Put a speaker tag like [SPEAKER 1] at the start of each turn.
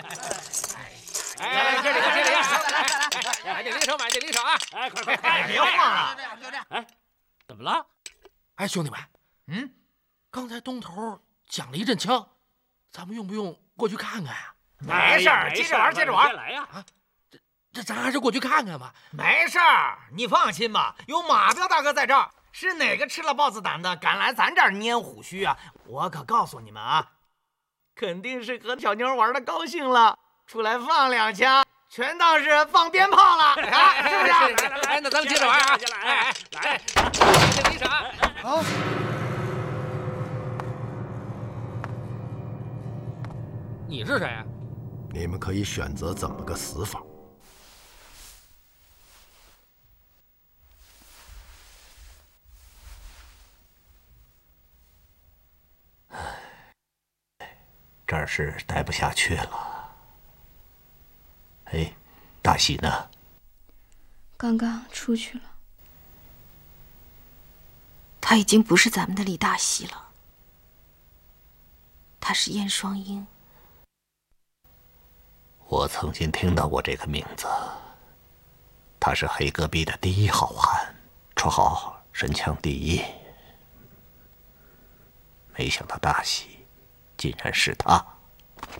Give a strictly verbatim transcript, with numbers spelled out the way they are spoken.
[SPEAKER 1] 哎，这里这里，买这零手，买这零手啊！哎，快快快，
[SPEAKER 2] 别晃了！
[SPEAKER 1] 就这样。哎，怎么了？
[SPEAKER 3] 哎，兄弟们，
[SPEAKER 2] 嗯，
[SPEAKER 3] 刚才东头响了一阵枪，咱们用不用过去看看呀？
[SPEAKER 2] 没事儿，接着玩，接着玩。
[SPEAKER 1] 来呀！
[SPEAKER 3] 啊，这这咱还是过去看看吧。
[SPEAKER 2] 没事儿，你放心吧，有马彪大哥在这儿。是哪个吃了豹子胆的敢来咱这儿拈虎须啊？我可告诉你们啊，肯定是和小妞玩的高兴了，出来放两枪，全当是放鞭炮了，啊，是不是？
[SPEAKER 1] 来来来，那咱们接着玩啊！来来来，这离手啊！
[SPEAKER 3] 好。你是谁啊？
[SPEAKER 4] 你们可以选择怎么个死法。
[SPEAKER 5] 这儿是待不下去了。哎，大喜呢？
[SPEAKER 6] 刚刚出去了。
[SPEAKER 7] 他已经不是咱们的李大喜了，他是燕双鹰。
[SPEAKER 5] 我曾经听到过这个名字，他是黑戈壁的第一好汉，绰号神枪第一。没想到大喜竟然是他。